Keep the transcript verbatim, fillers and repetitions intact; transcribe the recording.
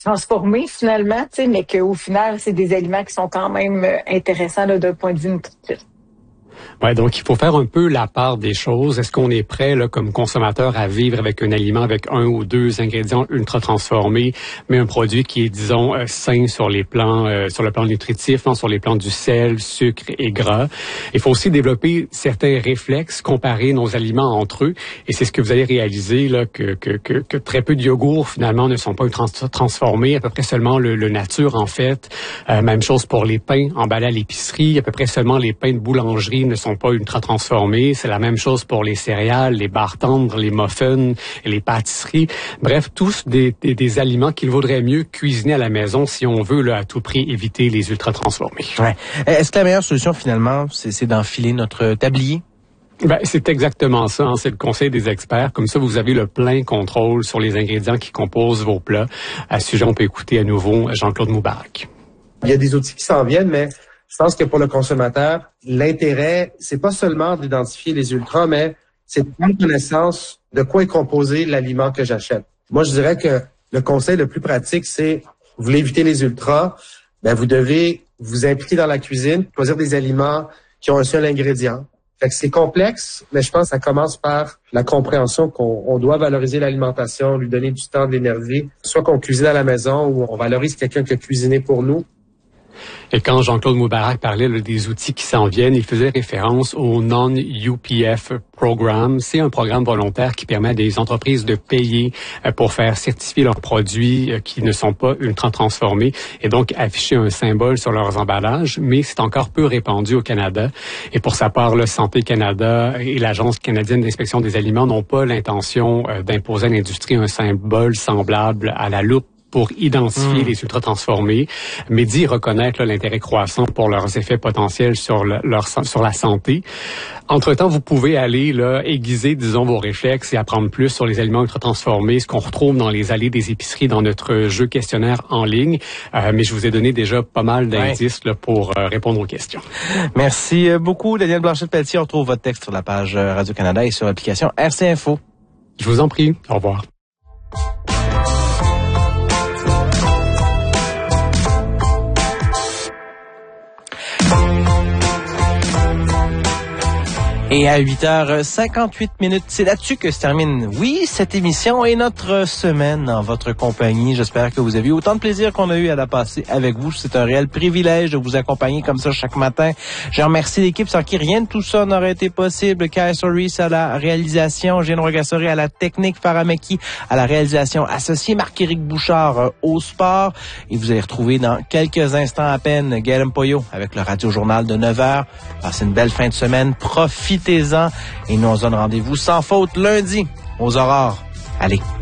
transformés finalement, tu sais, mais qu'au final, c'est des aliments qui sont quand même intéressants là, d'un point de vue nutritif. Ouais, donc il faut faire un peu la part des choses. Est-ce qu'on est prêt, là, comme consommateur, à vivre avec un aliment avec un ou deux ingrédients ultra transformés, mais un produit qui est, disons, euh, sain sur les plans, euh, sur le plan nutritif, hein, sur les plans du sel, sucre et gras. Il faut aussi développer certains réflexes, comparer nos aliments entre eux, et c'est ce que vous allez réaliser là, que, que, que, que très peu de yogourts finalement ne sont pas trans- transformés, à peu près seulement le, le nature en fait. Euh, même chose pour les pains emballés à l'épicerie, à peu près seulement les pains de boulangerie ne sont pas ultra transformés. C'est la même chose pour les céréales, les barres tendres, les muffins et les pâtisseries. Bref, tous des, des, des aliments qu'il vaudrait mieux cuisiner à la maison si on veut là, à tout prix éviter les ultra transformés. Ouais. Est-ce que la meilleure solution finalement, c'est, c'est d'enfiler notre tablier? Ben, c'est exactement ça, hein, c'est le conseil des experts. Comme ça, vous avez le plein contrôle sur les ingrédients qui composent vos plats. À ce sujet, on peut écouter à nouveau Jean-Claude Moubarak. Il y a des outils qui s'en viennent, mais je pense que pour le consommateur, l'intérêt, c'est pas seulement d'identifier les ultras, mais c'est de prendre connaissance de quoi est composé l'aliment que j'achète. Moi, je dirais que le conseil le plus pratique, c'est, vous voulez éviter les ultras, ben, vous devez vous impliquer dans la cuisine, choisir des aliments qui ont un seul ingrédient. Fait que c'est complexe, mais je pense que ça commence par la compréhension qu'on on doit valoriser l'alimentation, lui donner du temps, de l'énergie, soit qu'on cuisine à la maison ou on valorise quelqu'un qui a cuisiné pour nous. Et quand Jean-Claude Moubarak parlait là, des outils qui s'en viennent, il faisait référence au non-U P F Program. C'est un programme volontaire qui permet à des entreprises de payer euh, pour faire certifier leurs produits euh, qui ne sont pas ultra transformés et donc afficher un symbole sur leurs emballages, mais c'est encore peu répandu au Canada. Et pour sa part, le Santé Canada et l'Agence canadienne d'inspection des aliments n'ont pas l'intention euh, d'imposer à l'industrie un symbole semblable à la loupe pour identifier mmh. les ultra-transformés, mais d'y reconnaître là, l'intérêt croissant pour leurs effets potentiels sur, le, leur, sur la santé. Entre-temps, vous pouvez aller là, aiguiser, disons, vos réflexes et apprendre plus sur les aliments ultra-transformés, ce qu'on retrouve dans les allées des épiceries dans notre jeu questionnaire en ligne. Euh, mais je vous ai donné déjà pas mal d'indices ouais. là, pour euh, répondre aux questions. Merci beaucoup, Daniel Blanchette-Pelletier. On retrouve votre texte sur la page Radio-Canada et sur l'application R C Info. Je vous en prie. Au revoir. Et à huit heures cinquante-huit minutes, c'est là-dessus que se termine, oui, cette émission et notre semaine en votre compagnie. J'espère que vous avez eu autant de plaisir qu'on a eu à la passer avec vous. C'est un réel privilège de vous accompagner comme ça chaque matin. Je remercie l'équipe sans qui rien de tout ça n'aurait été possible. Kaya Soris à la réalisation, Jeanne Rogassori à la technique, Farameki à la réalisation associée, Marc-Éric Bouchard euh, au sport. Et vous allez retrouver dans quelques instants à peine Gaël Mpoyo avec le Radio-Journal de neuf heures. Passez une belle fin de semaine. Profitez Profitez-en et nous on se donne rendez-vous sans faute lundi aux aurores. Allez.